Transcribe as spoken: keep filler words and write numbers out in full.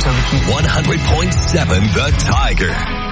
over to you. one hundred point seven The Tiger.